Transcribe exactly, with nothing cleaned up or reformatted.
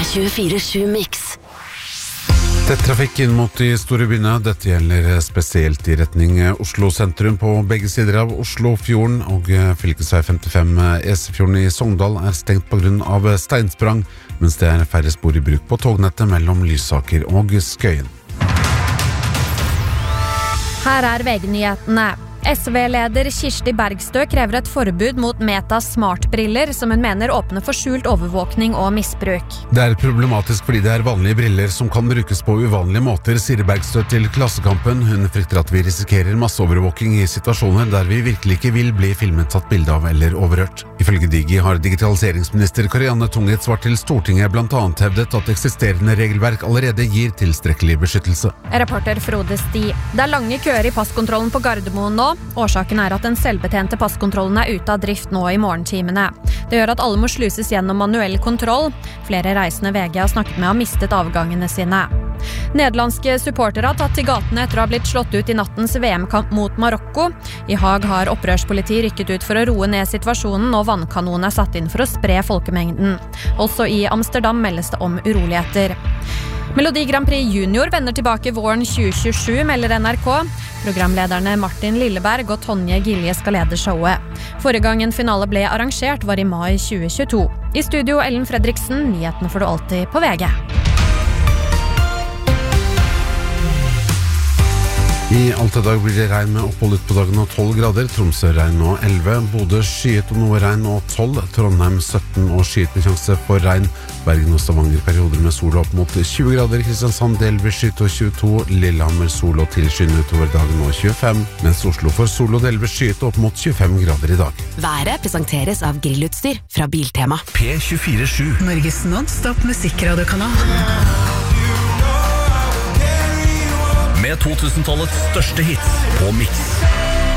tjuefire sju Mix. Tett trafikk inn mot de store byene. Dette gjelder spesielt i retning Oslo sentrum på begge sider av Oslofjorden, og fylkesvei femtifem Esefjorden i Sogndal er stengt på grunn av steinsprang, mens det er færre spor i bruk på tognettet mellom Lysaker og Skøyen. Her er V G-nyhetene. S V-leder Kirsti Bergstø krever et forbud mot Meta smartbriller, som hun mener åpner for skjult overvåkning og misbruk. Det er problematisk fordi det er vanlige briller som kan brukes på uvanlige måter, sier Bergstø til Klassekampen. Hun frykter at vi risikerer masseovervåking i situasjoner der vi virkelig ikke vil bli filmet, tatt bilde av eller overhørt. Ifølge Digi har digitaliseringsminister Karianne Tunget svart til Stortinget blant annet hevdet at eksisterende regelverk allerede gir tilstrekkelig beskyttelse. Reporter Frode Sti. Det er lange køer i passkontrollen på Gardermoen nå. Årsaken er at den selvbetjente passkontrollen er ute av drift nå i morgentimene. Det gjør at alle må sluses gjennom manuell kontroll. Flere reisende V G har snakket med har mistet avgangene sine. Nederlandske supportere har tatt til gatene etter å ha blitt slått ut i nattens V M-kamp mot Marokko. I Haag har opprørspoliti rykket ut for å roe ned situasjonen, og vannkanon er satt inn for å spre folkemengden. Også i Amsterdam meldes det om uroligheter. Melodi Grand Prix Junior vender tilbake våren tjue tjuesju, melder N R K. Programlederne Martin Lilleberg og Tonje Gilje skal lede showet. Forrige gang en finale ble arrangert var i mai tjue tjueto. I studio Ellen Fredriksen, nyhetene får du alltid på V G. I alt i dag blir det regn med opphold ut på dagen og tolv grader. Tromsø regn og elleve. Bodø skyet og noe regn og tolv. Trondheim sytten og skyet med sjanse for regn. Bergen og Stavanger perioder med sol opp mot tjue grader. Kristiansand delvis skyet og tjueto. Lillehammer sol og tilskyende utover dagen og tjuefem. Mens Oslo får sol og delvis skyet opp mot tjuefem grader i dag. Været presenteres av grillutstyr fra Biltema. P tjuefire sju. Norges non-stop musikkradekanal. Med to tusen-tallets største hits på Mix.